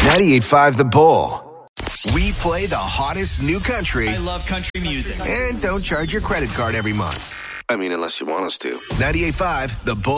98.5 The Bull. We play the hottest new country. I love country music. And don't charge your credit card every month. I mean, unless you want us to. 98.5 The Bull.